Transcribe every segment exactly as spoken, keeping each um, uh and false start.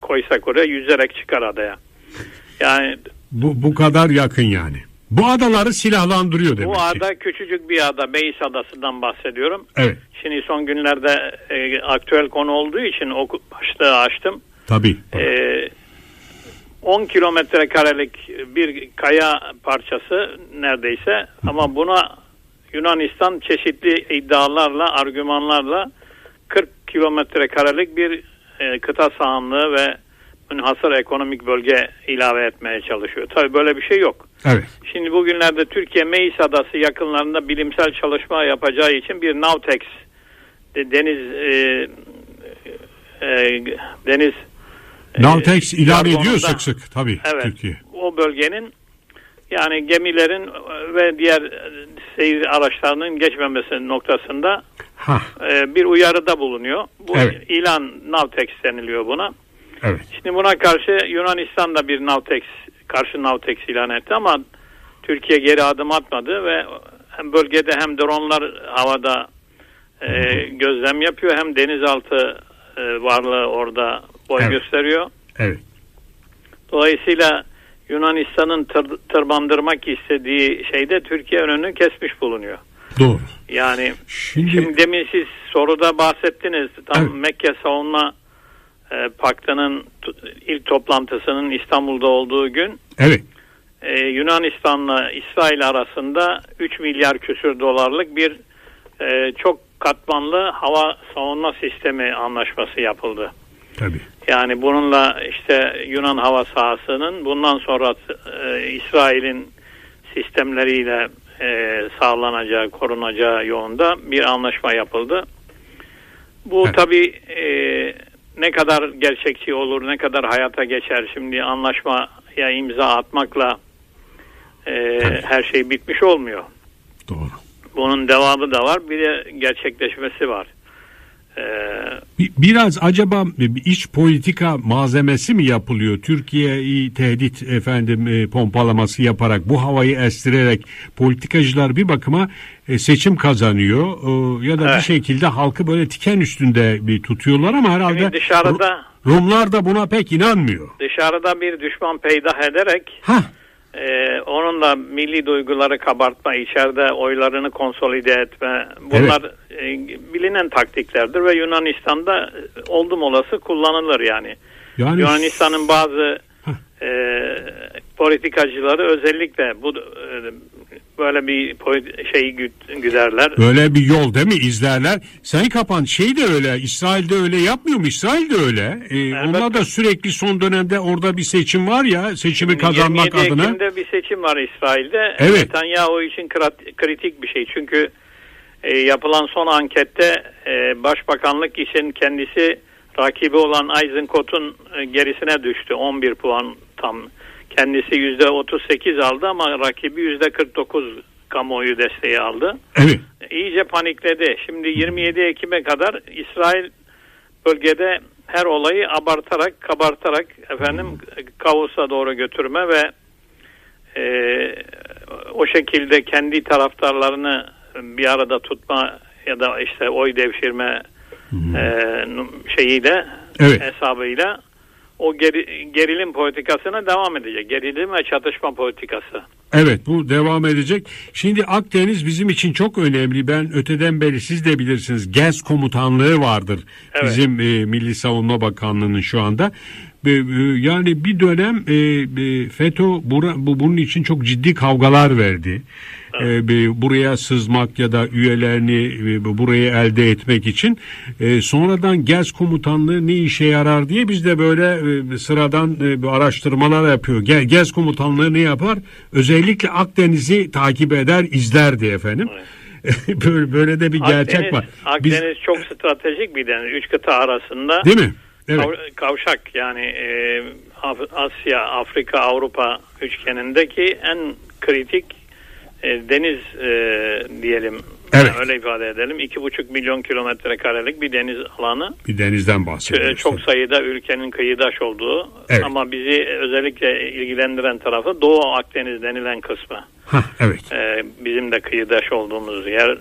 koysak oraya yüzerek çıkar adaya. Yani bu bu kadar yakın yani. Bu adaları silahlandırıyor demek bu ki. ada küçücük bir ada, Beis Adası'ndan bahsediyorum. Evet. Şimdi son günlerde e, aktüel konu olduğu için o başlığı açtım. Tabii. E, on kilometre karelik bir kaya parçası neredeyse, ama buna Yunanistan çeşitli iddialarla, argümanlarla kırk kilometre karelik bir e, kıta sahanlığı ve münhasır ekonomik bölge ilave etmeye çalışıyor. Tabii böyle bir şey yok. Evet. Şimdi bugünlerde Türkiye Meis Adası yakınlarında bilimsel çalışma yapacağı için bir Navtex deniz e, e, deniz Navtex e, ilave ediyor sık sık tabii evet, Türkiye. O bölgenin, yani gemilerin ve diğer seyir araçlarının geçmemesi noktasında e, bir uyarıda bulunuyor. Bu evet. ilan Navtex deniliyor buna. Evet. Şimdi buna karşı Yunanistan da bir Navtex, karşı Navtex ilan etti ama Türkiye geri adım atmadı ve hem bölgede hem dronlar havada e, gözlem yapıyor, hem denizaltı e, varlığı orada boy evet. gösteriyor. Evet. Dolayısıyla Yunanistan'ın tır, tırmandırmak istediği şeyde Türkiye önünü kesmiş bulunuyor. Doğru. Yani şimdi, şimdi demin siz soruda bahsettiniz. Tam evet. Mekke Savunma e, Paktı'nın t- ilk toplantısının İstanbul'da olduğu gün. Evet. E, Yunanistan'la İsrail arasında üç milyar küsür dolarlık bir e, çok katmanlı hava savunma sistemi anlaşması yapıldı. Tabii. Yani bununla işte Yunan hava sahasının bundan sonra e, İsrail'in sistemleriyle e, sağlanacağı, korunacağı yolunda bir anlaşma yapıldı. Bu evet. tabii e, ne kadar gerçekçi olur, ne kadar hayata geçer, şimdi anlaşmaya imza atmakla e, evet. her şey bitmiş olmuyor. Doğru. Bunun devamı da var, bir de gerçekleşmesi var. Biraz acaba iç politika malzemesi mi yapılıyor? Türkiye'yi tehdit efendim pompalaması yaparak, bu havayı estirerek politikacılar bir bakıma seçim kazanıyor ya da evet. bir şekilde halkı böyle tiken üstünde bir tutuyorlar ama herhalde Şimdi dışarıda Rumlar da buna pek inanmıyor. Dışarıda bir düşman peydah ederek Hah. Ee, onunla milli duyguları kabartma, içeride oylarını konsolide etme, bunlar evet. e, bilinen taktiklerdir ve Yunanistan'da oldum olası kullanılır yani. yani Yunanistan'ın bazı e, politikacıları özellikle bu e, böyle bir şeyi güderler. Böyle bir yol değil mi izlerler? Sayın Kapan, şey de öyle, İsrail'de öyle yapmıyor mu? İsrail de öyle. Ee, onlar da sürekli son dönemde orada bir seçim var ya, seçimi kazanmak adına. yirmi yedi Ekim'de bir seçim var İsrail'de. Evet. Netanyahu için kritik bir şey. Çünkü e, yapılan son ankette e, başbakanlık için kendisi rakibi olan Eisenkot'un e, gerisine düştü. on bir puan tam. Kendisi yüzde otuz sekiz aldı ama rakibi yüzde kırk dokuz kamuoyu desteği aldı. Evet. İyice panikledi. Şimdi yirmi yedi Ekim'e kadar İsrail bölgede her olayı abartarak, kabartarak efendim kaosa doğru götürme ve e, o şekilde kendi taraftarlarını bir arada tutma ya da işte oy devşirme e, şeyiyle, evet. hesabıyla o geri, gerilim politikasına devam edecek. Gerilim ve çatışma politikası. Evet, bu devam edecek. Şimdi Akdeniz bizim için çok önemli. Ben öteden beri, siz de bilirsiniz, Gez Komutanlığı vardır. Evet. Bizim e, Milli Savunma Bakanlığı'nın şu anda. E, e, yani bir dönem e, e, FETÖ bura, bu, bunun için çok ciddi kavgalar verdi. Evet. E, buraya sızmak ya da üyelerini e, buraya elde etmek için e, sonradan Gez Komutanlığı ne işe yarar diye biz de böyle e, sıradan e, araştırmalar yapıyor. Ge, Gez Komutanlığı ne yapar? Özellikle Akdeniz'i takip eder, izlerdi efendim. Evet. böyle, böyle de bir Akdeniz, gerçek var. Akdeniz biz, çok stratejik bir deniz. Üç kıta arasında. Değil mi? Evet. Kavşak yani e, Asya, Afrika, Avrupa üçgenindeki en kritik e, deniz e, diyelim. Evet. Yani öyle ifade edelim. iki buçuk milyon kilometre karelik bir deniz alanı. Bir denizden bahsediyoruz. Çok sayıda ülkenin kıyıdaş olduğu, evet. ama bizi özellikle ilgilendiren tarafı Doğu Akdeniz denilen kısmı. Hah, evet. Ee, bizim de kıyıdaş olduğumuz yer.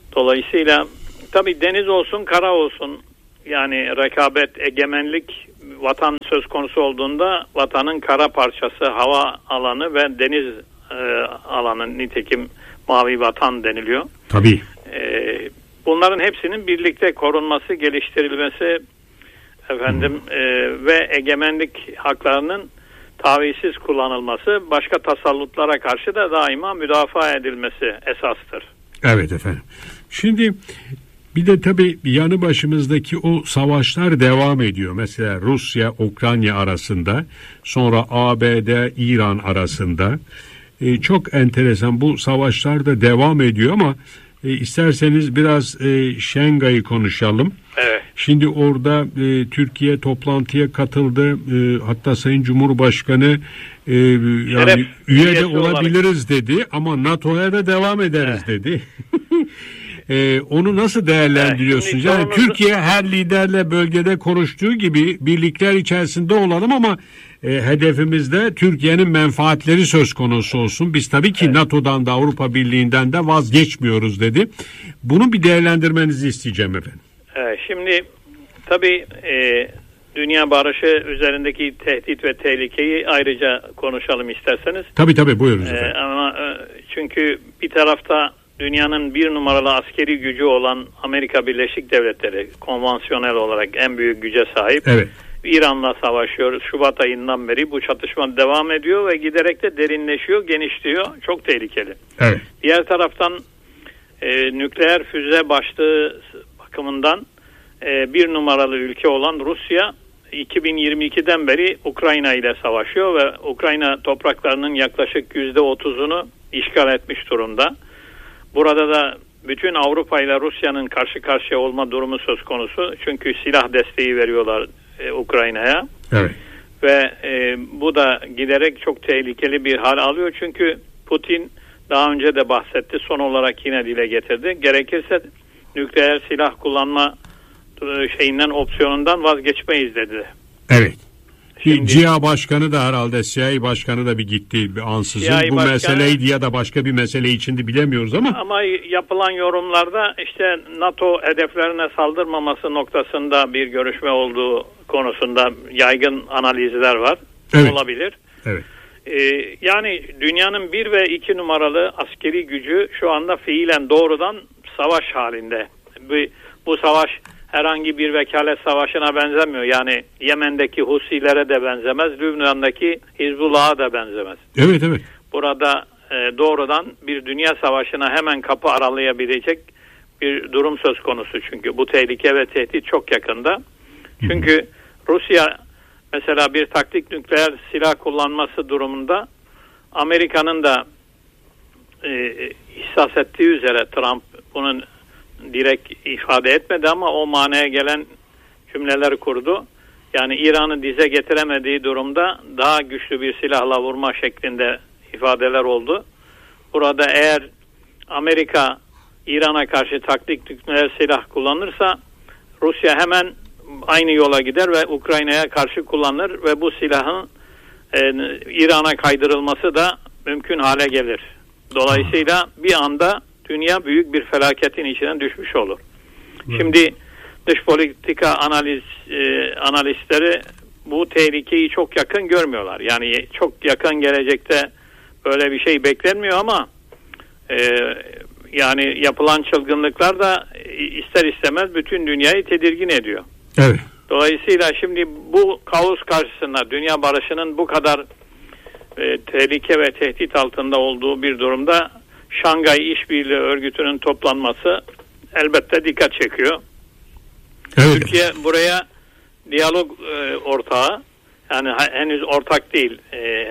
Dolayısıyla tabii deniz olsun, kara olsun, yani rekabet, egemenlik vatan söz konusu olduğunda vatanın kara parçası, hava alanı ve deniz e, alanı, nitekim mavi vatan deniliyor. Tabii. E, bunların hepsinin birlikte korunması, geliştirilmesi efendim e, ve egemenlik haklarının tavizsiz kullanılması, başka tasallutlara karşı da daima müdafaa edilmesi esastır. Evet efendim. Şimdi bir de tabii yanı başımızdaki o savaşlar devam ediyor. Mesela Rusya, Ukrayna arasında, sonra A B D, İran arasında. Ee, çok enteresan, bu savaşlar da devam ediyor ama e, isterseniz biraz e, Şangay'ı konuşalım. Evet. Şimdi orada e, Türkiye toplantıya katıldı. E, hatta Sayın Cumhurbaşkanı e, yani üye de olabiliriz olarak dedi ama NATO'ya da devam ederiz evet. dedi. Ee, onu nasıl değerlendiriyorsunuz? Yani sorumuzu... Türkiye her liderle bölgede konuştuğu gibi birlikler içerisinde olalım ama e, hedefimizde Türkiye'nin menfaatleri söz konusu olsun. Biz tabii ki evet. NATO'dan da Avrupa Birliği'nden de vazgeçmiyoruz dedi. Bunu bir değerlendirmenizi isteyeceğim efendim. Evet, şimdi tabii e, dünya barışı üzerindeki tehdit ve tehlikeyi ayrıca konuşalım isterseniz. Tabii tabii buyurunuz efendim. E, ama e, çünkü bir tarafta dünyanın bir numaralı askeri gücü olan Amerika Birleşik Devletleri konvansiyonel olarak en büyük güce sahip. Evet. İran'la savaşıyoruz. Şubat ayından beri bu çatışma devam ediyor ve giderek de derinleşiyor, genişliyor. Çok tehlikeli. Evet. Diğer taraftan e, nükleer füze başlığı bakımından e, bir numaralı ülke olan Rusya iki bin yirmi ikiden beri Ukrayna ile savaşıyor ve Ukrayna topraklarının yaklaşık yüzde otuzunu işgal etmiş durumda. Burada da bütün Avrupa ile Rusya'nın karşı karşıya olma durumu söz konusu. Çünkü silah desteği veriyorlar e, Ukrayna'ya. Evet. Ve e, bu da giderek çok tehlikeli bir hal alıyor. Çünkü Putin daha önce de bahsetti. Son olarak yine dile getirdi. Gerekirse nükleer silah kullanma şeyinden, opsiyonundan vazgeçmeyiz dedi. Evet. Şimdi, C I A Başkanı da herhalde C I A Başkanı da bir gitti bir ansızın. Bu başkanı, meseleydi ya da başka bir mesele içindi bilemiyoruz ama. Ama yapılan yorumlarda işte NATO hedeflerine saldırmaması noktasında bir görüşme olduğu konusunda yaygın analizler var. Evet. Olabilir. Evet. Ee, yani dünyanın bir ve iki numaralı askeri gücü şu anda fiilen doğrudan savaş halinde. Bu, bu savaş herhangi bir vekalet savaşına benzemiyor. Yani Yemen'deki Husilere de benzemez, Lübnan'daki Hizbullah'a da benzemez. Evet, evet. Burada e, doğrudan bir dünya savaşına hemen kapı aralayabilecek bir durum söz konusu çünkü. Bu tehlike ve tehdit çok yakında. Çünkü hı hı. Rusya mesela bir taktik nükleer silah kullanması durumunda Amerika'nın da e, ihsas ettiği üzere Trump bunun direkt ifade etmedi ama o manaya gelen cümleler kurdu. Yani İran'ı dize getiremediği durumda daha güçlü bir silahla vurma şeklinde ifadeler oldu. Burada eğer Amerika İran'a karşı taktik nükleer silah kullanırsa Rusya hemen aynı yola gider ve Ukrayna'ya karşı kullanır ve bu silahın e, İran'a kaydırılması da mümkün hale gelir. Dolayısıyla bir anda dünya büyük bir felaketin içine düşmüş olur. Evet. Şimdi dış politika analiz e, analistleri bu tehlikeyi çok yakın görmüyorlar. Yani çok yakın gelecekte böyle bir şey beklenmiyor ama e, yani yapılan çılgınlıklar da ister istemez bütün dünyayı tedirgin ediyor. Evet. Dolayısıyla şimdi bu kaos karşısında dünya barışının bu kadar e, tehlike ve tehdit altında olduğu bir durumda Şangay İşbirliği Örgütü'nün toplanması elbette dikkat çekiyor. Evet. Türkiye buraya diyalog e, ortağı, yani henüz ortak değil, e,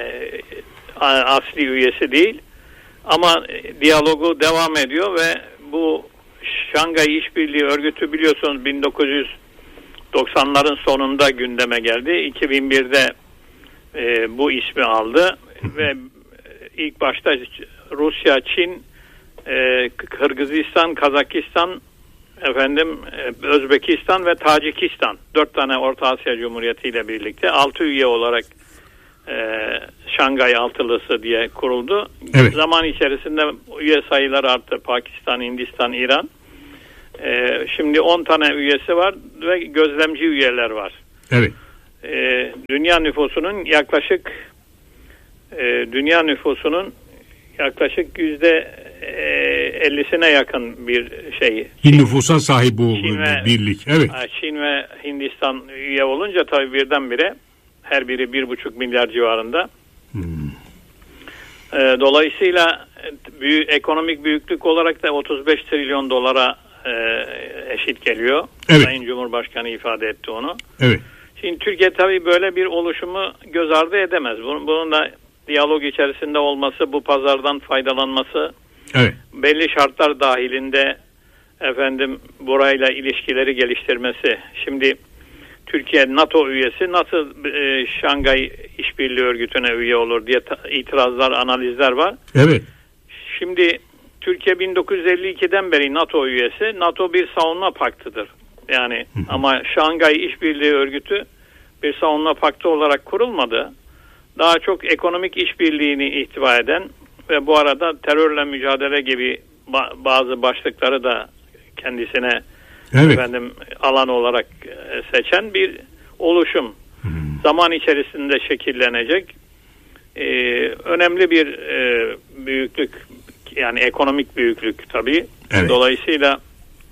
asli üyesi değil ama e, diyalogu devam ediyor ve bu Şangay İşbirliği Örgütü biliyorsunuz bin dokuz yüz doksanların sonunda gündeme geldi. iki bin birde e, bu ismi aldı ve ilk başta Rusya, Çin, e, Kırgızistan, Kazakistan, efendim e, Özbekistan ve Tacikistan dört tane Orta Asya Cumhuriyeti ile birlikte altı üye olarak e, Şangay Altılısı diye kuruldu. Evet. Zaman içerisinde üye sayıları arttı. Pakistan, Hindistan, İran. E, şimdi on tane üyesi var ve gözlemci üyeler var. Evet. e, dünya nüfusunun yaklaşık e, dünya nüfusunun yaklaşık yüzde ellisine yakın bir şey. Çin nüfusa sahip bu ve, birlik. Evet. Çin ve Hindistan üye olunca tabii birdenbire her biri bir buçuk milyar civarında. Hmm. E, dolayısıyla büyük, ekonomik büyüklük olarak da otuz beş trilyon dolara e, eşit geliyor. Evet. Sayın Cumhurbaşkanı ifade etti onu. Evet. Şimdi Türkiye tabii böyle bir oluşumu göz ardı edemez. Bunun, bunun da diyalog içerisinde olması, bu pazardan faydalanması, evet, belli şartlar dahilinde efendim burayla ilişkileri geliştirmesi. Şimdi Türkiye NATO üyesi nasıl e, Şangay İşbirliği Örgütü'ne üye olur diye ta, itirazlar, analizler var. Evet. Şimdi Türkiye bin dokuz yüz elli ikiden beri NATO üyesi. NATO bir savunma paktıdır. Yani hı hı. Ama Şangay İşbirliği Örgütü bir savunma paktı olarak kurulmadı. Daha çok ekonomik işbirliğini ihtiva eden ve bu arada terörle mücadele gibi ba- bazı başlıkları da kendisine evet. efendim alan olarak seçen bir oluşum. Hmm. Zaman içerisinde şekillenecek. Ee, önemli bir e, büyüklük, yani ekonomik büyüklük tabii. Evet. Dolayısıyla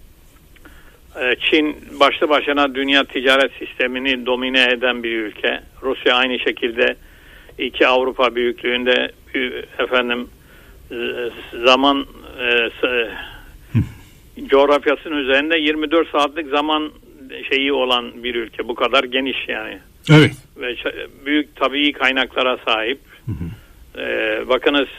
e, Çin başlı başına dünya ticaret sistemini domine eden bir ülke. Rusya aynı şekilde iki Avrupa büyüklüğünde efendim zaman e, coğrafyasının üzerinde yirmi dört saatlik zaman şeyi olan bir ülke. Bu kadar geniş yani. Evet. Ve büyük tabii kaynaklara sahip. Hı hı. Ee, bakınız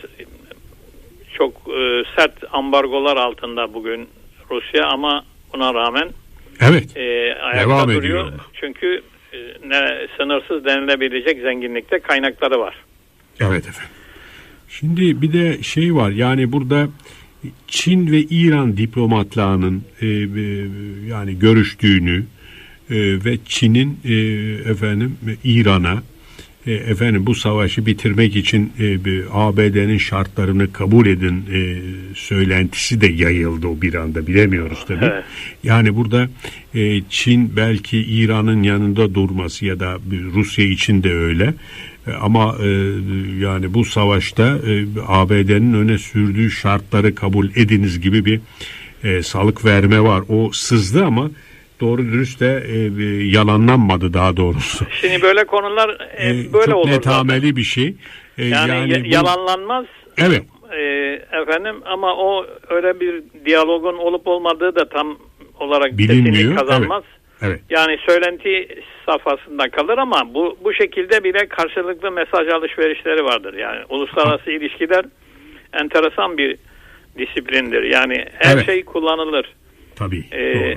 çok e, sert ambargolar altında bugün Rusya ama buna rağmen evet. E, ayakta devam duruyor. Ediyor. Çünkü e, ne sınırsız denilebilecek zenginlikte kaynakları var. Evet efendim. Şimdi bir de şey var, yani burada Çin ve İran diplomatlarının e, e, yani görüştüğünü e, ve Çin'in e, efendim İran'a e, efendim bu savaşı bitirmek için e, A B D'nin şartlarını kabul edin e, söylentisi de yayıldı o bir anda, bilemiyoruz tabii. Evet. Yani burada e, Çin belki İran'ın yanında durması ya da Rusya için de öyle. Ama e, yani bu savaşta e, A B D'nin öne sürdüğü şartları kabul ediniz gibi bir e, salık verme var. O sızdı ama doğru dürüst de e, yalanlanmadı daha doğrusu. Şimdi böyle konular e, böyle çok olur. Çok netameli bir şey. E, yani yani bu, yalanlanmaz. Evet. E, efendim ama o öyle bir diyalogun olup olmadığı da tam olarak bilinmiyor. Kazanmaz. Evet. Evet. Yani söylenti safhasında kalır ama bu bu şekilde bile karşılıklı mesaj alışverişleri vardır. Yani uluslararası ilişkiler enteresan bir disiplindir. Yani her evet. şey kullanılır. Tabii. Ee,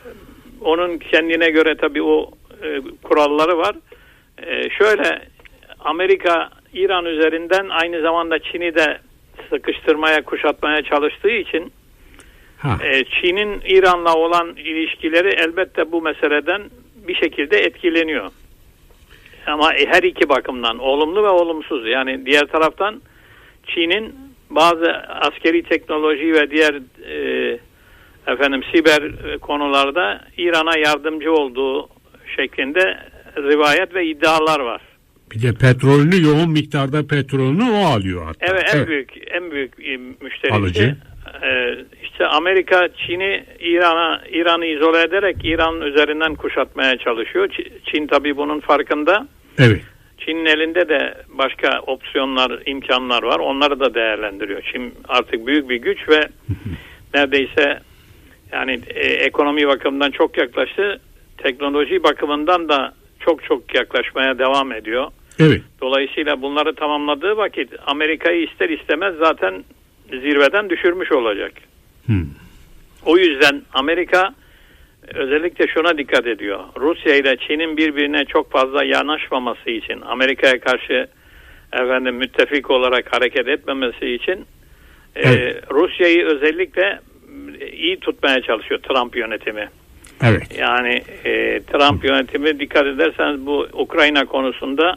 onun kendine göre tabii o e, kuralları var. E, şöyle Amerika İran üzerinden aynı zamanda Çin'i de sıkıştırmaya, kuşatmaya çalıştığı için e, Çin'in İran'la olan ilişkileri elbette bu meseleden bir şekilde etkileniyor. Ama her iki bakımdan olumlu ve olumsuz. Yani diğer taraftan Çin'in bazı askeri teknoloji ve diğer e, efendim siber konularda İran'a yardımcı olduğu şeklinde rivayet ve iddialar var. Bir de petrolünü, yoğun miktarda petrolünü o alıyor hatta. Evet, en evet. büyük en büyük müşterisi. Alıcı. Ee, işte Amerika Çin'i İran'a İran'ı izole ederek İran üzerinden kuşatmaya çalışıyor. Çin, Çin tabii bunun farkında. Evet. Çin'in elinde de başka opsiyonlar, imkanlar var. Onları da değerlendiriyor. Çin artık büyük bir güç ve neredeyse yani e, ekonomi bakımından çok yaklaştı. Teknoloji bakımından da çok çok yaklaşmaya devam ediyor. Evet. Dolayısıyla bunları tamamladığı vakit Amerika'yı ister istemez zaten zirveden düşürmüş olacak. Hmm. O yüzden Amerika özellikle şuna dikkat ediyor. Rusya ile Çin'in birbirine çok fazla yanaşmaması için, Amerika'ya karşı efendim müttefik olarak hareket etmemesi için evet. e, Rusya'yı özellikle iyi tutmaya çalışıyor Trump yönetimi. Evet. Yani e, Trump yönetimi dikkat ederseniz bu Ukrayna konusunda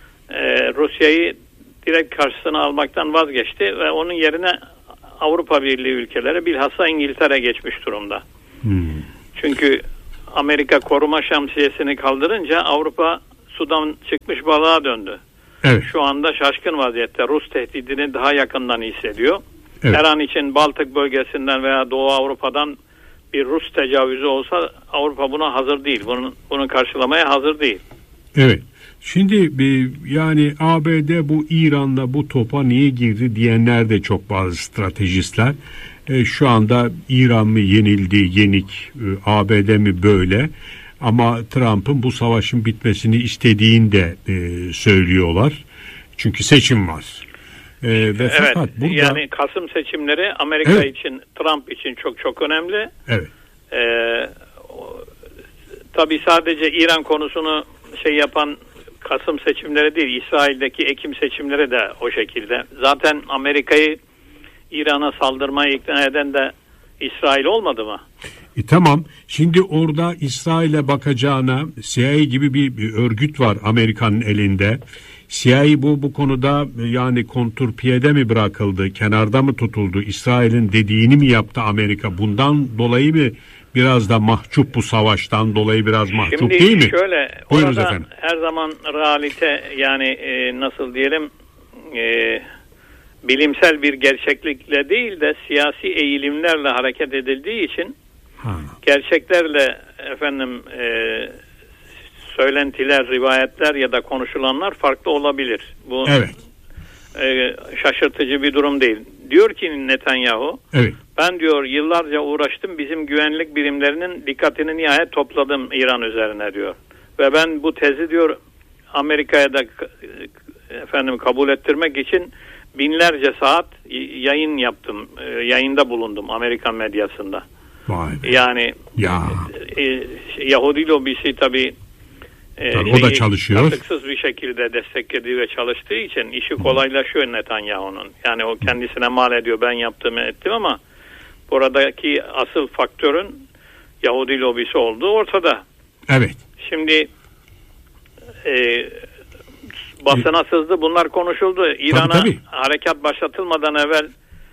e, Rusya'yı direkt karşısına almaktan vazgeçti ve onun yerine Avrupa Birliği ülkeleri bilhassa İngiltere geçmiş durumda. Hmm. Çünkü Amerika koruma şemsiyesini kaldırınca Avrupa sudan çıkmış balığa döndü. Evet. Şu anda şaşkın vaziyette. Rus tehdidini daha yakından hissediyor. Evet. Her an için Baltık bölgesinden veya Doğu Avrupa'dan bir Rus tecavüzü olsa Avrupa buna hazır değil. Bunu, bunu karşılamaya hazır değil. Evet. Şimdi yani A B D bu İran'da bu topa niye girdi diyenler de çok, bazı stratejistler. E, şu anda İran mı yenildi, yenik, e, A B D mi böyle? Ama Trump'ın bu savaşın bitmesini istediğini de e, söylüyorlar. Çünkü seçim var. E, ve evet. Fakat burada, yani Kasım seçimleri Amerika evet. için, Trump için çok çok önemli. Evet. E, tabii sadece İran konusunu şey yapan Kasım seçimleri değil, İsrail'deki Ekim seçimleri de o şekilde. Zaten Amerika'yı İran'a saldırmaya ikna eden de İsrail olmadı mı? E, tamam. Şimdi orada İsrail'e bakacağına C I A gibi bir, bir örgüt var Amerika'nın elinde. C I A bu bu konuda yani kontrpiyede mi bırakıldı, kenarda mı tutuldu? İsrail'in dediğini mi yaptı Amerika? Bundan dolayı mı biraz da mahcup, bu savaştan dolayı biraz mahcup Şimdi değil mi? Şöyle, Buyurunuz orada efendim. her zaman realite yani e, nasıl diyelim e, bilimsel bir gerçeklikle değil de siyasi eğilimlerle hareket edildiği için Ha. gerçeklerle efendim e, söylentiler, rivayetler ya da konuşulanlar farklı olabilir. Bu Evet. e, şaşırtıcı bir durum değil. Diyor ki Netanyahu, Evet. ben diyor yıllarca uğraştım, bizim güvenlik birimlerinin dikkatini nihayet topladım İran üzerine diyor. Ve ben bu tezi diyor Amerika'ya da efendim kabul ettirmek için binlerce saat yayın yaptım, yayında bulundum Amerikan medyasında. Vay be. Yani ya. e, Yahudi lobisi tabii e, Tabii o da çalışıyor. katıksız bir şekilde desteklediği ve çalıştığı için işi kolaylaşıyor Netanyahu'nun. Yani o kendisine mal ediyor, ben yaptım ettim, ama buradaki asıl faktörün Yahudi lobisi olduğu ortada. Evet. Şimdi e, basına sızdı, bunlar konuşuldu. İran'a Tabii, tabii. harekat başlatılmadan evvel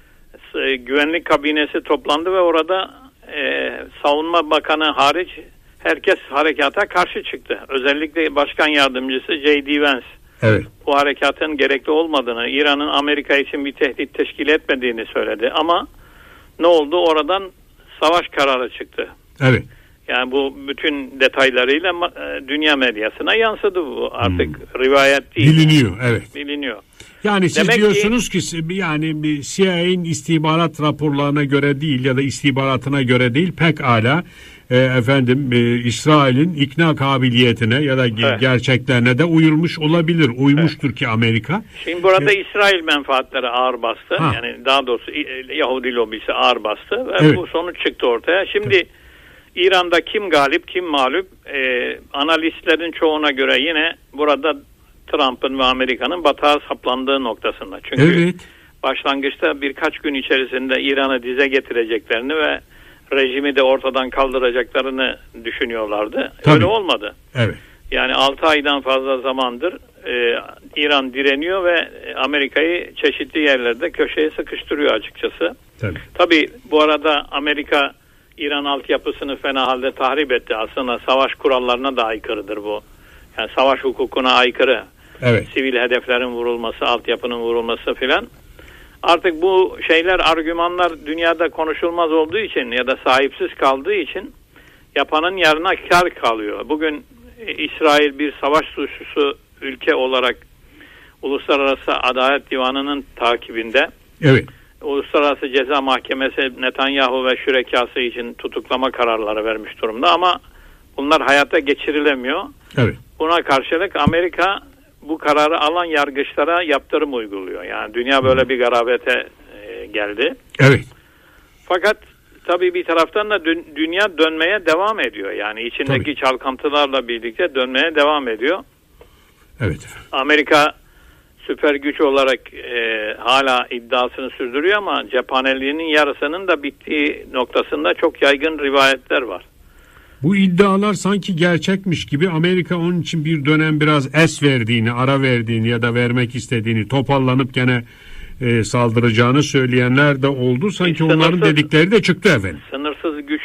e, güvenlik kabinesi toplandı ve orada e, savunma bakanı hariç herkes harekata karşı çıktı. Özellikle başkan yardımcısı J D Vance. Evet. Bu harekatın gerekli olmadığını, İran'ın Amerika için bir tehdit teşkil etmediğini söyledi. Ama ne oldu? Oradan savaş kararı çıktı. Evet. Yani bu bütün detaylarıyla dünya medyasına yansıdı bu. Artık hmm. rivayet değil. Biliniyor, evet. Biliniyor. Yani siz Demek diyorsunuz ki, ki yani bir C I A'nin istihbarat raporlarına göre değil ya da istihbaratına göre değil, pekala e, efendim e, İsrail'in ikna kabiliyetine ya da evet. gerçeklerine de uyulmuş olabilir. Uymuştur evet. ki Amerika. Şimdi burada ee, İsrail menfaatleri ağır bastı. Ha. Yani daha doğrusu Yahudi lobisi ağır bastı ve evet. bu sonuç çıktı ortaya. Şimdi evet. İran'da kim galip kim mağlup, e, analistlerin çoğuna göre yine burada Trump'ın ve Amerika'nın batağa saplandığı noktasında. Çünkü evet. başlangıçta birkaç gün içerisinde İran'ı dize getireceklerini ve rejimi de ortadan kaldıracaklarını düşünüyorlardı. Tabii. Öyle olmadı. Evet. Yani altı aydan fazla zamandır e, İran direniyor ve Amerika'yı çeşitli yerlerde köşeye sıkıştırıyor açıkçası. Tabii. Tabii bu arada Amerika İran altyapısını fena halde tahrip etti. Aslında savaş kurallarına da aykırıdır bu. Yani savaş hukukuna aykırı. Evet. Sivil hedeflerin vurulması, altyapının vurulması filan. Artık bu şeyler, argümanlar dünyada konuşulmaz olduğu için ya da sahipsiz kaldığı için yapanın yarına kar kalıyor. Bugün İsrail bir savaş suçlusu ülke olarak Uluslararası Adalet Divanı'nın takibinde. Evet. Uluslararası Ceza Mahkemesi Netanyahu ve şürekası için tutuklama kararları vermiş durumda ama bunlar hayata geçirilemiyor. Evet. Buna karşılık Amerika bu kararı alan yargıçlara yaptırım uyguluyor. Yani dünya böyle bir garabete e, geldi. Evet. Fakat tabii bir taraftan da dü- dünya dönmeye devam ediyor. Yani içindeki tabii. çalkantılarla birlikte dönmeye devam ediyor. Evet. Amerika süper güç olarak e, hala iddiasını sürdürüyor ama cephaneliğinin yarısının da bittiği noktasında çok yaygın rivayetler var. Bu iddialar sanki gerçekmiş gibi, Amerika onun için bir dönem biraz es verdiğini, ara verdiğini ya da vermek istediğini, toparlanıp gene e, saldıracağını söyleyenler de oldu. Sanki sınırsız, onların dedikleri de çıktı efendim. Sınırsız güç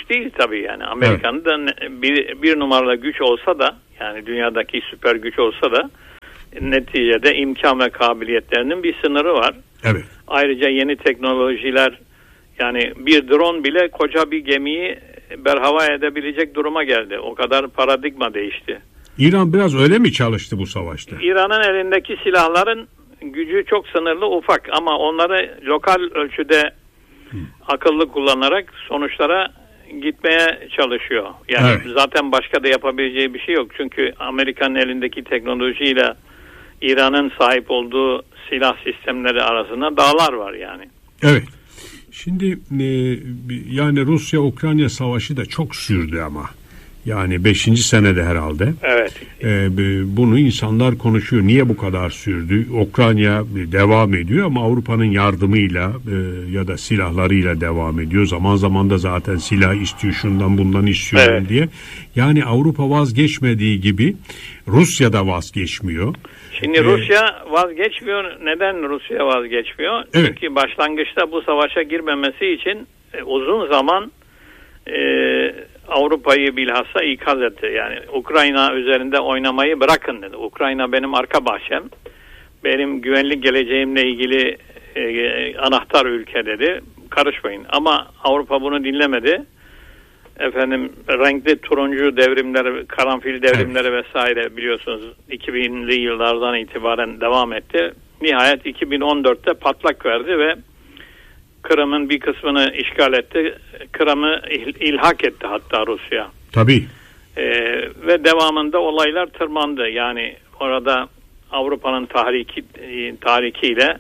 güç değil tabii yani. Amerika'nın da bir, bir numaralı güç olsa da, yani dünyadaki süper güç olsa da neticede imkan ve kabiliyetlerinin bir sınırı var. Evet. Ayrıca yeni teknolojiler, yani bir drone bile koca bir gemiyi berhava edebilecek duruma geldi. O kadar paradigma değişti. İran biraz öyle mi çalıştı bu savaşta? İran'ın elindeki silahların gücü çok sınırlı, ufak, ama onları lokal ölçüde Hı. akıllı kullanarak sonuçlara gitmeye çalışıyor. Yani evet. zaten başka da yapabileceği bir şey yok. Çünkü Amerika'nın elindeki teknolojiyle İran'ın sahip olduğu silah sistemleri arasında dağlar var yani. Evet. Şimdi e, yani Rusya-Ukrayna savaşı da çok sürdü ama. Yani beşinci senede herhalde. Evet. E, bunu insanlar konuşuyor. Niye bu kadar sürdü? Ukrayna devam ediyor ama Avrupa'nın yardımıyla e, ya da silahlarıyla devam ediyor. Zaman zaman da zaten silah istiyor, şundan bundan istiyorum evet. diye. Yani Avrupa vazgeçmediği gibi Rusya da vazgeçmiyor. Şimdi ee, Rusya vazgeçmiyor. Neden Rusya vazgeçmiyor? Evet. Çünkü başlangıçta bu savaşa girmemesi için e, uzun zaman e, Avrupa'yı bilhassa ikaz etti. Yani Ukrayna üzerinde oynamayı bırakın dedi. Ukrayna benim arka bahçem. Benim güvenlik geleceğimle ilgili e, anahtar ülke dedi. Karışmayın. Ama Avrupa bunu dinlemedi. Efendim renkli turuncu devrimleri, karanfil devrimleri evet. vesaire biliyorsunuz iki binli yıllardan itibaren devam etti. Nihayet iki bin on dörtte patlak verdi ve Kırım'ın bir kısmını işgal etti. Kırım'ı il, ilhak etti hatta Rusya. Tabii. Ee, ve devamında olaylar tırmandı. Yani orada Avrupa'nın tahriki, tahrikiyle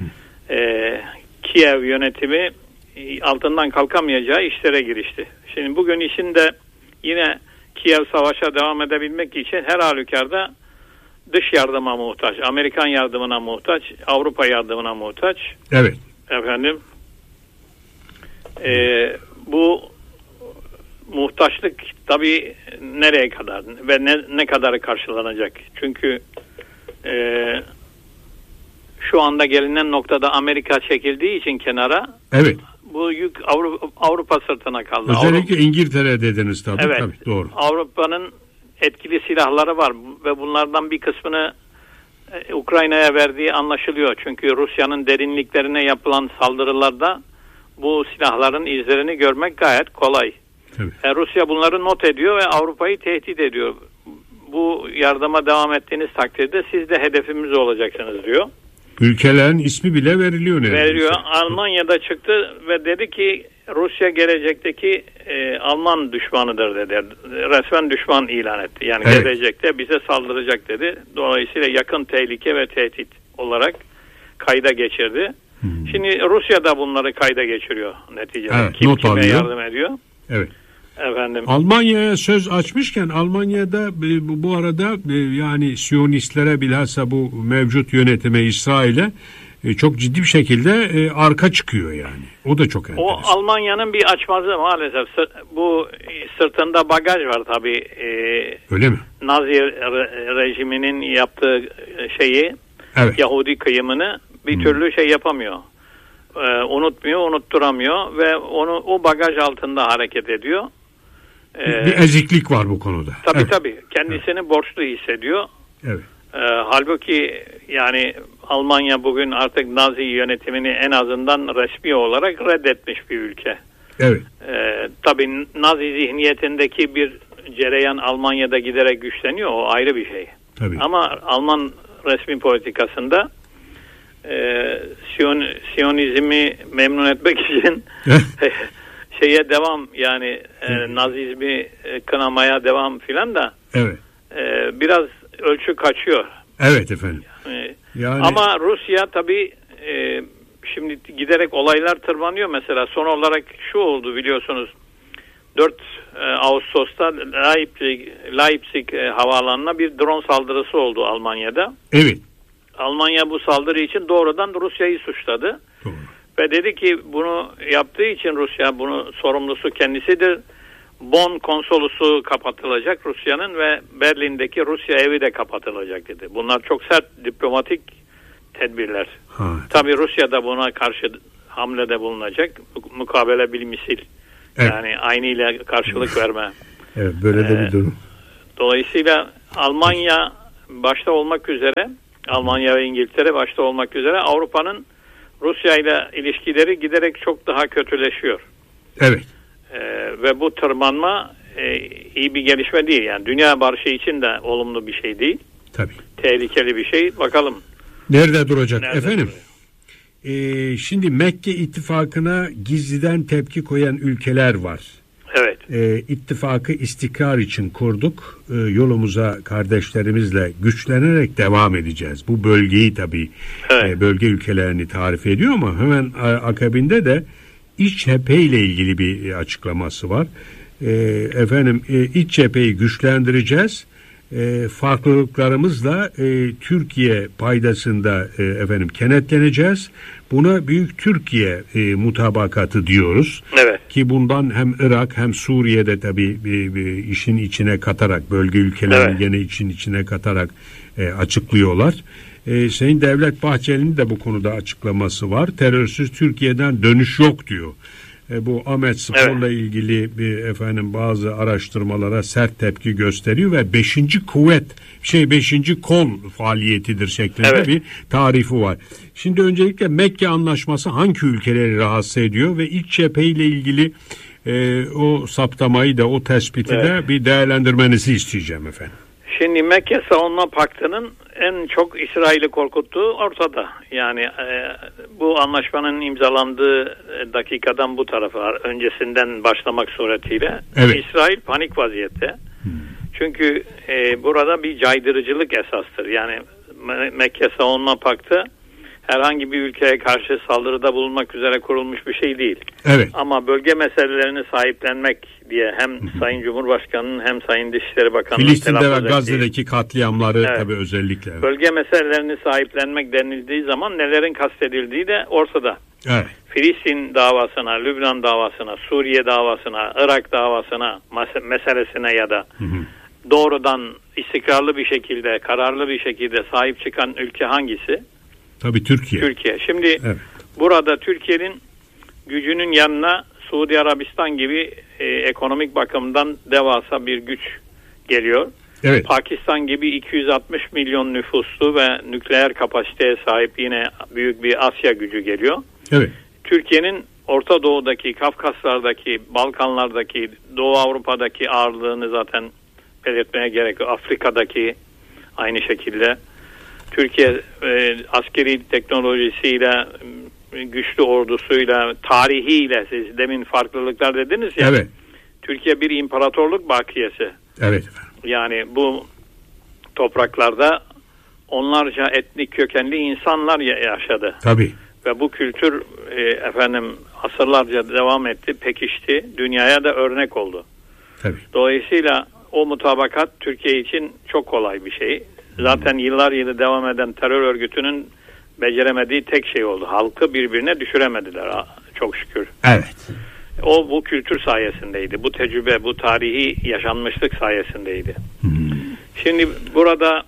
e, Kiev yönetimi altından kalkamayacağı işlere girişti. Şimdi bugün işinde yine Kiev savaşa devam edebilmek için her halükarda dış yardıma muhtaç, Amerikan yardımına muhtaç, Avrupa yardımına muhtaç. Evet. Efendim, e, bu muhtaçlık tabii nereye kadar ve ne, ne kadar karşılanacak? Çünkü e, şu anda gelinen noktada Amerika çekildiği için kenara. Evet. Bu yük Avrupa, Avrupa sırtına kaldı. Özellikle Avrupa, İngiltere dediniz tabii. Evet. Tabii, doğru. Avrupa'nın etkili silahları var ve bunlardan bir kısmını e, Ukrayna'ya verdiği anlaşılıyor. Çünkü Rusya'nın derinliklerine yapılan saldırılarda bu silahların izlerini görmek gayet kolay. E, Rusya bunları not ediyor ve Avrupa'yı tehdit ediyor. Bu yardıma devam ettiğiniz takdirde siz de hedefimiz olacaksınız diyor. Ülkelerin ismi bile veriliyor neredeyse. Veriliyor. Almanya'da çıktı ve dedi ki Rusya gelecekteki e, Alman düşmanıdır dedi. Resmen düşman ilan etti. Yani evet. gelecekte bize saldıracak dedi. Dolayısıyla yakın tehlike ve tehdit olarak kayda geçirdi. Hmm. Şimdi Rusya da bunları kayda geçiriyor neticede. Evet, Kim not kime alıyor. yardım ediyor? Evet. Efendim. Almanya'ya söz açmışken Almanya'da bu, bu arada yani Siyonistlere bilhassa bu mevcut yönetime İsrail'e çok ciddi bir şekilde arka çıkıyor yani. O da çok enteresan. O Almanya'nın bir açmazı maalesef. Bu sırtında bagaj var tabii. Öyle mi? Nazi re- rejiminin yaptığı şeyi, evet. Yahudi kıyımını bir hmm. türlü şey yapamıyor. Ee, unutmuyor, unutturamıyor ve onu o bagaj altında hareket ediyor. Ee, bir eziklik var bu konuda. Tabii evet. tabii. Kendisini evet. borçlu hissediyor. Evet. Ee, halbuki yani Almanya bugün artık Nazi yönetimini en azından resmi olarak reddetmiş bir ülke. Evet. Ee, tabii Nazi zihniyetindeki bir cereyan Almanya'da giderek güçleniyor. O ayrı bir şey. Tabii. Ama Alman resmi politikasında e, Siyon, Siyonizmi memnun etmek için şeye devam yani e, Nazizmi e, kınamaya devam filan da evet. e, biraz ölçü kaçıyor. Evet efendim. Yani, yani... Ama Rusya tabii e, şimdi giderek olaylar tırmanıyor. Mesela son olarak şu oldu biliyorsunuz. dört Ağustos'ta Leipzig, Leipzig e, havaalanına bir drone saldırısı oldu Almanya'da. Evet. Almanya bu saldırı için doğrudan Rusya'yı suçladı. Doğru. Ve dedi ki bunu yaptığı için Rusya bunu sorumlusu kendisidir. Bonn konsolosu kapatılacak Rusya'nın ve Berlin'deki Rusya evi de kapatılacak dedi. Bunlar çok sert diplomatik tedbirler. Ha. Tabii Rusya da buna karşı hamlede bulunacak. Mukabele bil misil Evet. Yani aynıyla karşılık verme. Evet, böyle de bir durum. Dolayısıyla Almanya başta olmak üzere, Almanya ve İngiltere başta olmak üzere Avrupa'nın Rusya ile ilişkileri giderek çok daha kötüleşiyor. Evet. Ee, ve bu tırmanma e, iyi bir gelişme değil. Yani dünya barışı için de olumlu bir şey değil. Tabii. Tehlikeli bir şey. Bakalım. Nerede duracak Nerede efendim? Ee, şimdi Mekke ittifakına gizliden tepki koyan ülkeler var. Evet. Ee, ittifakı istikrar için kurduk. Ee, yolumuza kardeşlerimizle güçlenerek devam edeceğiz. Bu bölgeyi tabii Evet. e, bölge ülkelerini tarif ediyor ama hemen a, akabinde de İç cephe ile ilgili bir açıklaması var. E, efendim e, iç cepheyi güçlendireceğiz. E, farklılıklarımızla e, Türkiye paydasında e, efendim kenetleneceğiz. Buna Büyük Türkiye e, mutabakatı diyoruz. Evet. Ki bundan hem Irak hem Suriye'de tabii bir, bir işin içine katarak, bölge ülkelerini Evet. gene için içine katarak e, açıklıyorlar. E, Sayın Devlet Bahçeli'nin de bu konuda açıklaması var. Terörsüz Türkiye'den dönüş yok diyor. E, bu Ahmet Spor'la evet. ilgili bir efendim bazı araştırmalara sert tepki gösteriyor ve beşinci kuvvet şey beşinci kol faaliyetidir şeklinde evet. bir tarifi var. Şimdi öncelikle Mekke Anlaşması hangi ülkeleri rahatsız ediyor ve iç cephe ile ilgili e, o saptamayı da o tespiti evet. de bir değerlendirmenizi isteyeceğim efendim. Şimdi Mekke Savunma Paktı'nın en çok İsrail'i korkuttuğu ortada. Yani e, bu anlaşmanın imzalandığı dakikadan bu tarafa öncesinden başlamak suretiyle evet. İsrail panik vaziyette. Hmm. Çünkü e, burada bir caydırıcılık esastır. Yani Mekke Savunma Paktı herhangi bir ülkeye karşı saldırıda bulunmak üzere kurulmuş bir şey değil. Evet. Ama bölge meselelerini sahiplenmek diye hem hı hı. Sayın Cumhurbaşkanı'nın hem Sayın Dışişleri Bakanı'nın Filistin'de ve Gazze'deki katliamları evet. tabii özellikle. Evet. Bölge meselelerini sahiplenmek denildiği zaman nelerin kastedildiği de ortada. Evet. Filistin davasına, Lübnan davasına, Suriye davasına, Irak davasına meselesine ya da hı hı. doğrudan istikrarlı bir şekilde, kararlı bir şekilde sahip çıkan ülke hangisi? Tabii Türkiye. Türkiye. Şimdi evet. burada Türkiye'nin gücünün yanına Suudi Arabistan gibi e, ekonomik bakımdan devasa bir güç geliyor. Evet. Pakistan gibi iki yüz altmış milyon nüfuslu ve nükleer kapasiteye sahip yine büyük bir Asya gücü geliyor. Evet. Türkiye'nin Orta Doğu'daki, Kafkaslar'daki, Balkanlar'daki, Doğu Avrupa'daki ağırlığını zaten belirtmeye gerek yok. Afrika'daki aynı şekilde. Türkiye e, askeri teknolojisiyle, güçlü ordusuyla, tarihiyle, siz demin farklılıklar dediniz ya. Evet. Türkiye bir imparatorluk bakiyesi. Evet. Yani bu topraklarda onlarca etnik kökenli insanlar yaşadı. Tabii. Ve bu kültür e, efendim asırlarca devam etti, pekişti, dünyaya da örnek oldu. Tabii. Dolayısıyla o mutabakat Türkiye için çok kolay bir şey. Zaten yıllar yılı devam eden terör örgütünün beceremediği tek şey oldu. Halkı birbirine düşüremediler çok şükür. Evet. O bu kültür sayesindeydi. Bu tecrübe, bu tarihi yaşanmışlık sayesindeydi. Hmm. Şimdi burada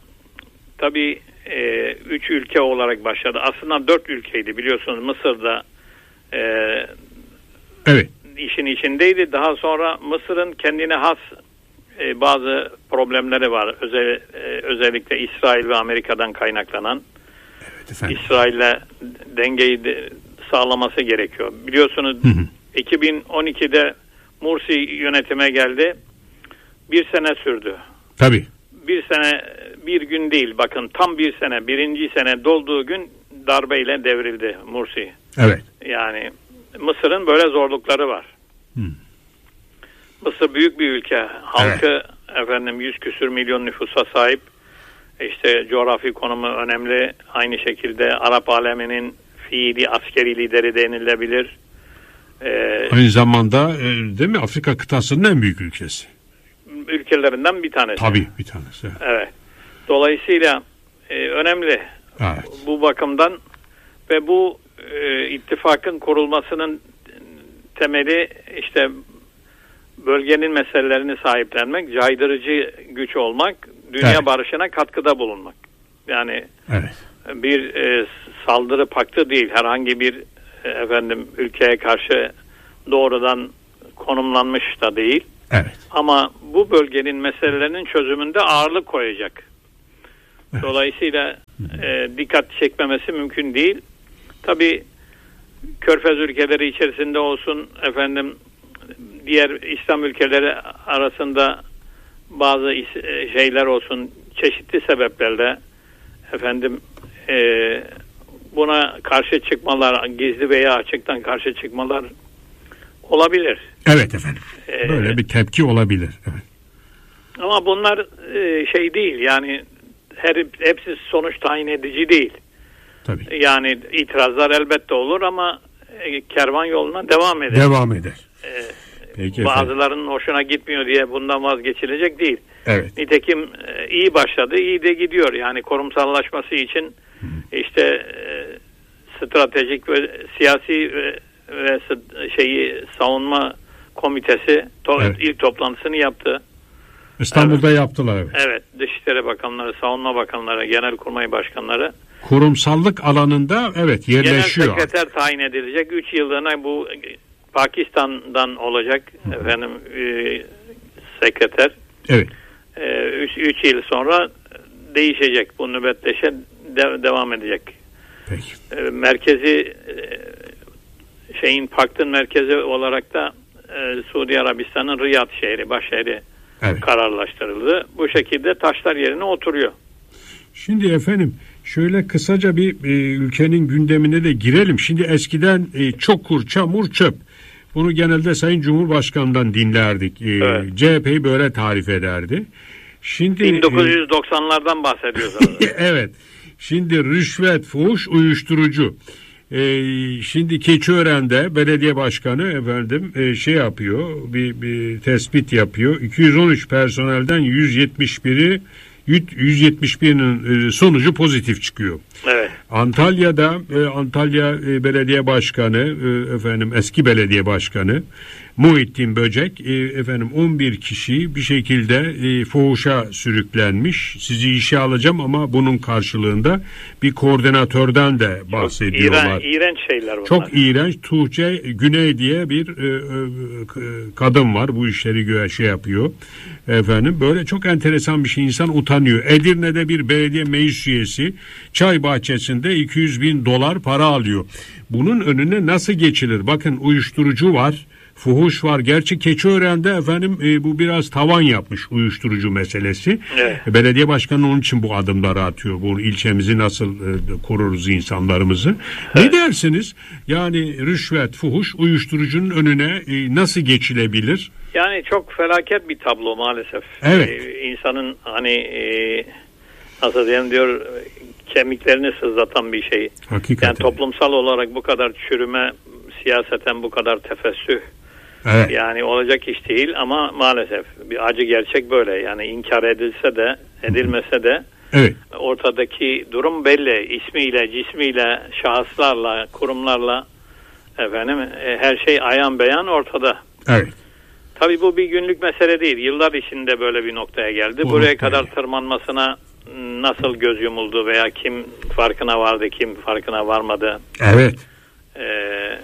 tabii e, üç ülke olarak başladı. Aslında dört ülkeydi biliyorsunuz. Mısır'da e, evet. işin içindeydi. Daha sonra Mısır'ın kendine has e, bazı problemleri var. Özel, e, özellikle İsrail ve Amerika'dan kaynaklanan. Evet, İsrail'le dengeyi de sağlaması gerekiyor. Biliyorsunuz hı hı. iki bin on ikide Mursi yönetime geldi. Bir sene sürdü. Tabii. Bir sene, bir gün değil. Bakın tam bir sene, birinci sene dolduğu gün darbeyle devrildi Mursi. Evet. Yani Mısır'ın böyle zorlukları var. Hı. Mısır büyük bir ülke. Halkı evet. efendim yüz küsür milyon nüfusa sahip. İşte coğrafi konumu önemli. Aynı şekilde Arap aleminin fiili askeri lideri denilebilir. Ee, Aynı zamanda e, değil mi Afrika kıtasının en büyük ülkesi. Ülkelerinden bir tanesi. Tabii bir tanesi. Evet. Dolayısıyla e, önemli. Evet. Bu bakımdan ve bu e, ittifakın kurulmasının temeli işte bölgenin meselelerini sahiplenmek, caydırıcı güç olmak, dünya evet. barışına katkıda bulunmak. Yani evet. bir e, saldırı paktı değil, herhangi bir e, efendim ülkeye karşı doğrudan konumlanmış da değil. Evet. Ama bu bölgenin meselelerinin çözümünde ağırlık koyacak. Evet. Dolayısıyla e, dikkat çekmemesi mümkün değil. Tabii Körfez ülkeleri içerisinde olsun, efendim diğer İslam ülkeleri arasında bazı şeyler olsun, çeşitli sebeplerle efendim e, buna karşı çıkmalar, gizli veya açıktan karşı çıkmalar olabilir. Evet efendim. Böyle ee, bir tepki olabilir. Evet. Ama bunlar e, şey değil, yani her hepsi sonuç tayin edici değil. Tabii. Yani itirazlar elbette olur ama e, kervan yoluna devam eder. Devam eder. E, Peki bazılarının efendim. hoşuna gitmiyor diye bundan vazgeçilecek değil. Evet. Nitekim e, iyi başladı, iyi de gidiyor. Yani kurumsallaşması için Hı. işte e, stratejik ve siyasi ve, ve şeyi savunma komitesi to- evet. ilk toplantısını yaptı. İstanbul'da evet. yaptılar. Evet. Evet. Dışişleri Bakanları, Savunma Bakanları, Genelkurmay Başkanları. Kurumsallık alanında evet yerleşiyor. Genel sekreter tayin edilecek. üç yıllığına bu Pakistan'dan olacak Hı. efendim e, sekreter. Evet. üç yıl sonra değişecek. Bu nöbetleşe de, devam edecek. Peki. E, merkezi e, şeyin paktın merkezi olarak da e, Suudi Arabistan'ın Riyad şehri, başşehri evet. kararlaştırıldı. Bu şekilde taşlar yerine oturuyor. Şimdi efendim şöyle kısaca bir e, ülkenin gündemine de girelim. Şimdi eskiden e, çokur, çamur, çöp. Bunu genelde Sayın Cumhurbaşkanı'ndan dinlerdik. E, evet. C H P'yi böyle tarif ederdi. Şimdi bin dokuz yüz doksanlardan bahsediyoruz. Evet. Şimdi rüşvet, fuhuş, uyuşturucu. Ee, şimdi Keçiören'de belediye başkanı efendim e, şey yapıyor, bir, bir tespit yapıyor. iki yüz on üç personelden yüz yetmiş biri yüz yetmiş birinin sonucu pozitif çıkıyor. Evet. Antalya'da e, Antalya e, Belediye Başkanı e, efendim eski belediye başkanı Muhittin Böcek e, efendim on bir kişi bir şekilde e, fuhuşa sürüklenmiş. Sizi işe alacağım ama bunun karşılığında bir koordinatörden de bahsediyorlar. İğren, iğrenç şeyler bunlar. Çok iğrenç. Tuğçe Güney diye bir e, e, kadın var. Bu işleri göğe şey yapıyor. Efendim böyle çok enteresan bir şey. İnsan utanıyor. Edirne'de bir belediye meclis üyesi çay bahçesinde iki yüz bin dolar para alıyor. Bunun önüne nasıl geçilir? Bakın uyuşturucu var. Fuhuş var. Gerçi Keçiören'de efendim e, bu biraz tavan yapmış uyuşturucu meselesi. Evet. Belediye başkanı onun için bu adımları atıyor. Bu ilçemizi nasıl e, koruruz insanlarımızı. Evet. Ne dersiniz? Yani rüşvet, fuhuş, uyuşturucunun önüne e, nasıl geçilebilir? Yani çok felaket bir tablo maalesef. Evet. Ee, insanın hani e, nasıl diyelim diyor kemiklerini sızlatan bir şey. Hakikaten. Yani toplumsal olarak bu kadar çürüme, siyaseten bu kadar tefessüh. Evet. Yani olacak iş değil ama maalesef bir acı gerçek böyle. Yani inkar edilse de edilmese de evet. ortadaki durum belli. İsmiyle, cismiyle, şahıslarla, kurumlarla efendim her şey ayan beyan ortada. Evet. Tabii bu bir günlük mesele değil. Yıllar içinde böyle bir noktaya geldi. Bu Buraya noktaya. kadar tırmanmasına nasıl göz yumuldu veya kim farkına vardı, kim farkına varmadı. Evet. Ee,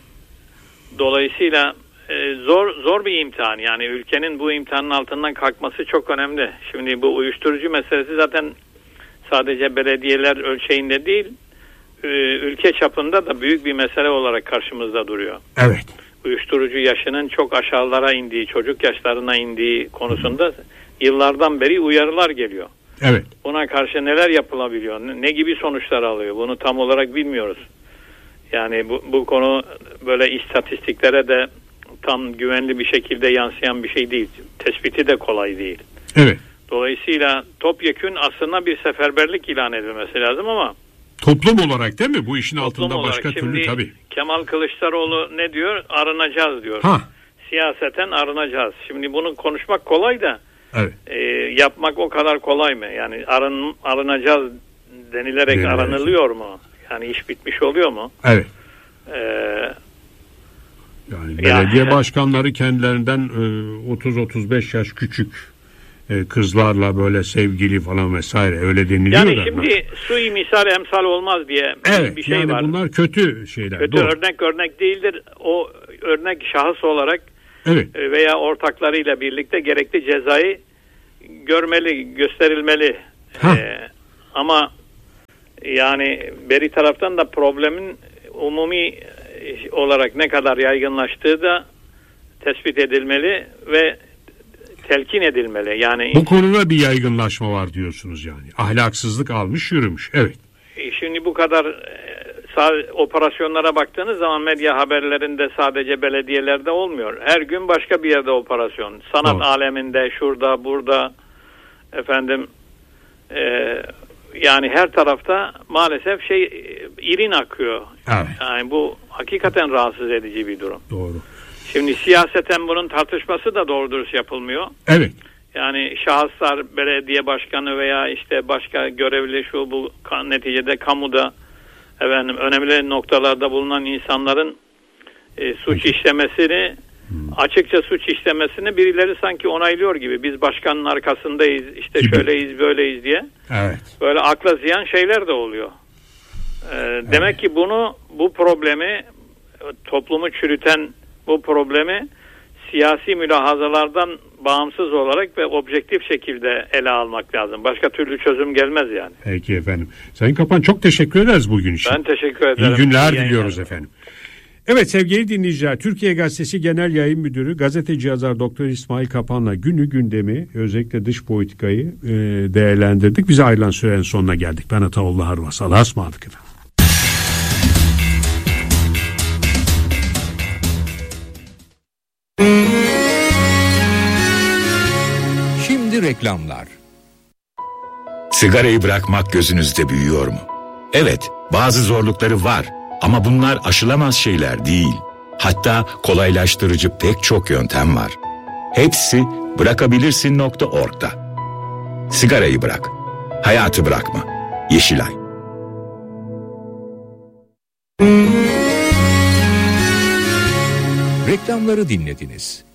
dolayısıyla e, zor zor bir imtihan. Yani ülkenin bu imtihanın altından kalkması çok önemli. Şimdi bu uyuşturucu meselesi zaten sadece belediyeler ölçeğinde değil, e, ülke çapında da büyük bir mesele olarak karşımızda duruyor. Evet. Uyuşturucu yaşının çok aşağılara indiği, çocuk yaşlarına indiği konusunda yıllardan beri uyarılar geliyor. Evet. Buna karşı neler yapılabiliyor, ne gibi sonuçlar alıyor bunu tam olarak bilmiyoruz. Yani bu, bu konu böyle istatistiklere de tam güvenli bir şekilde yansıyan bir şey değil. Tespiti de kolay değil. Evet. Dolayısıyla topyekün aslında bir seferberlik ilan edilmesi lazım ama toplum olarak değil mi? Bu işin toplum altında olarak. başka Şimdi türlü tabii. Kemal Kılıçdaroğlu ne diyor? Arınacağız diyor. Ha. Siyaseten arınacağız. Şimdi bunu konuşmak kolay da evet. e, yapmak o kadar kolay mı? Yani arın, arınacağız denilerek Denilerek. aranılıyor mu? Yani iş bitmiş oluyor mu? Evet. Ee, yani belediye yani, başkanları kendilerinden e, otuz otuz beş yaş küçük e, kızlarla böyle sevgili falan vesaire öyle deniliyor yani da. şimdi sui misal emsal olmaz diye evet, bir şey yani var. Bunlar kötü şeyler. Kötü doğru. örnek örnek değildir. O örnek şahıs olarak Evet. veya ortaklarıyla birlikte gerekli cezayı görmeli, gösterilmeli. Ee, ama yani beri taraftan da problemin umumi olarak ne kadar yaygınlaştığı da tespit edilmeli ve telkin edilmeli. Yani bu konuda bir yaygınlaşma var diyorsunuz yani. Ahlaksızlık almış yürümüş. Evet. Şimdi bu kadar sağ, operasyonlara baktığınız zaman medya haberlerinde sadece belediyelerde olmuyor. Her gün başka bir yerde operasyon. Sanat Doğru. aleminde, şurada, burada efendim e, yani her tarafta maalesef şey irin akıyor. Evet. Yani bu hakikaten rahatsız edici bir durum. Doğru. Şimdi siyaseten bunun tartışması da doğru dürüst yapılmıyor. Evet. Yani şahıslar, belediye başkanı veya işte başka görevli şu bu neticede kamuda efendim önemli noktalarda bulunan insanların e, suç Peki. işlemesini hmm. açıkça suç işlemesini birileri sanki onaylıyor gibi. Biz başkanın arkasındayız, işte gibi. şöyleyiz, böyleyiz diye. Evet. Böyle akla ziyan şeyler de oluyor. Ee, evet. Demek ki bunu bu problemi toplumu çürüten bu problemi siyasi mülahazalardan bağımsız olarak ve objektif şekilde ele almak lazım. Başka türlü çözüm gelmez yani. Peki efendim. Sayın Kapan çok teşekkür ederiz bugün için. Ben teşekkür ederim. İyi günler İyi diliyoruz efendim. Evet sevgili dinleyiciler, Türkiye Gazetesi Genel Yayın Müdürü Gazeteci yazar Doktor İsmail Kapan'la günü gündemi, özellikle dış politikayı e, değerlendirdik. Bize ayrılan sürenin sonuna geldik. Ben Ataoğlu Harvas. Allah'a ısmarladık efendim. Şimdi reklamlar. Sigarayı bırakmak gözünüzde büyüyor mu? Evet, bazı zorlukları var ama bunlar aşılamaz şeyler değil. Hatta kolaylaştırıcı pek çok yöntem var. Hepsi bırakabilirsin nokta org'da. Sigarayı bırak, hayatı bırakma. Yeşilay. Reklamları dinlediniz.